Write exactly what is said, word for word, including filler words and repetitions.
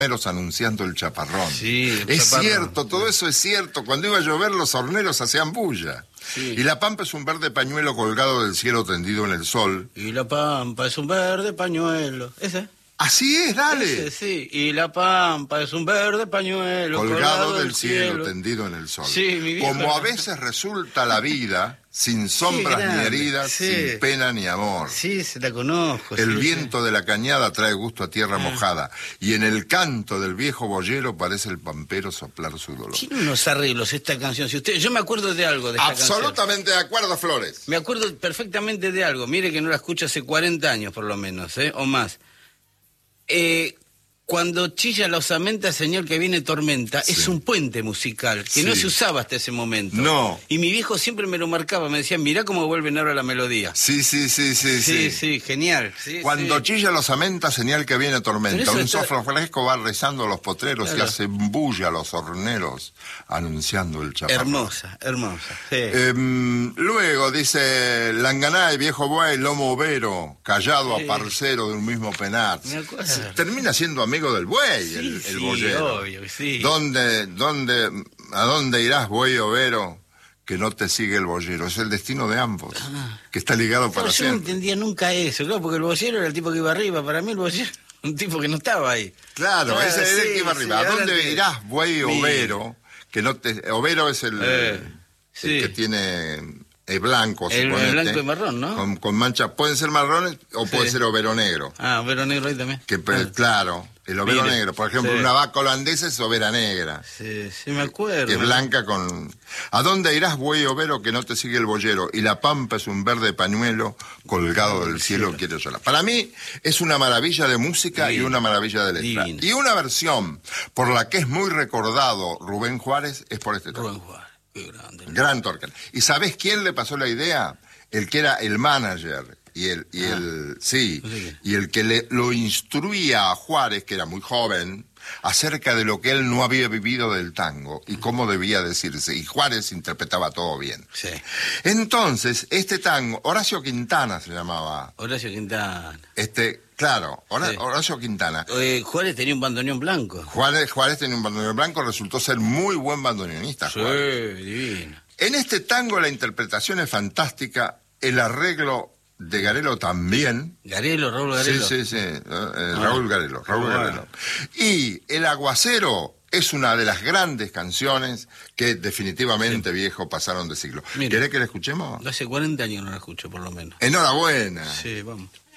anunciando el chaparrón. Sí, el es chaparrón. cierto, todo eso es cierto. Cuando iba a llover los horneros hacían bulla. Sí. Y la pampa es un verde pañuelo colgado del cielo tendido en el sol. Y la pampa es un verde pañuelo. ¿Ese? Así es, dale. Ese, sí. Y la pampa es un verde pañuelo Colgado, colgado del del cielo, cielo. tendido en el sol. Sí, mi viejo. Como a veces resulta la vida, sin sombras grande, ni heridas, sí. sin pena ni amor. Sí, se la conozco. El sí, viento sí. de la cañada trae gusto a tierra Ah. mojada, y en el canto del viejo boyero parece el pampero soplar su dolor. Tiene unos arreglos esta canción. Si usted, yo me acuerdo de algo de esta canción. Absolutamente de acuerdo, Flores. Me acuerdo perfectamente de algo. Mire que no la escucho hace cuarenta años por lo menos, ¿eh? O más. Eh, cuando chilla la osamenta, señor, que viene tormenta, Sí. es un puente musical que Sí. no se usaba hasta ese momento. No. Y mi viejo siempre me lo marcaba, me decía, mirá cómo vuelven ahora la melodía. Sí, sí, sí, sí, Sí, sí. sí, genial. Sí, Cuando sí. chilla la osamenta, señal que viene tormenta. Pero eso Un está- soplo fresco va rezando a los potreros y Claro. hace bulla a los horneros, anunciando el chaparrón. Hermosa, hermosa. Sí. Em, luego dice, Langaná y viejo buey, lomo overo, callado Sí. a parcero de un mismo penar. Me acuerdo. Se- Termina siendo amigo del buey, Sí, el, el sí, boyero. obvio, sí. ¿Dónde, dónde, ¿A dónde irás, buey overo, que no te sigue el boyero? Es el destino de ambos, Ah. que está ligado Claro, para yo no siempre. entendía nunca eso, claro, porque el boyero era el tipo que iba arriba. Para mí el boyero era un tipo que no estaba ahí. Claro, Ah, ese es el sí, que iba sí, arriba. ¿A ahora dónde entiendo. irás, buey Mira. overo, que no te... Overo es el, Eh, el sí. que tiene... El blanco, El- el suponete, blanco y marrón, ¿no? Con, con manchas, pueden ser marrones o Sí. puede ser overo negro. Ah, pero negro ahí también. Que, pues, Ah. claro, el overo Mire, negro. Por ejemplo, sí. una vaca holandesa es overa negra, Sí, sí me acuerdo. que es blanca con... ¿A dónde irás, buey overo, que no te sigue el boyero? Y la pampa es un verde pañuelo colgado del cielo, cielo. quiero llorar. Para mí es una maravilla de música Divino. y una maravilla de letra. Divino. Y una versión por la que es muy recordado Rubén Juárez es por este tema. Rubén Juárez, qué grande. Gran Torkel. ¿Y sabés quién le pasó la idea? El que era el manager y el, y Ah. el sí, No sé qué. y el que le, lo instruía a Juárez, que era muy joven, acerca de lo que él no había vivido del tango y cómo debía decirse. Y Juárez interpretaba todo bien. Sí. Entonces, este tango, Horacio Quintana se llamaba. Horacio Quintana. Este, claro, Hora- Sí. Horacio Quintana. Eh, Juárez tenía un bandoneón blanco. Juárez, Juárez tenía un bandoneón blanco, resultó ser muy buen bandoneonista. Sí, Juárez. divino. En este tango la interpretación es fantástica, el arreglo de Garelo también. Garelo, Raúl Sí, Garelo. sí, sí, eh, eh, Raúl Garelo, Raúl Bueno. Garelo. Y El Aguacero es una de las grandes canciones que definitivamente, viejo, pasaron de siglo. Mire. ¿Querés que la escuchemos? Hace cuarenta años no la escucho, por lo menos. Enhorabuena. Sí, vamos.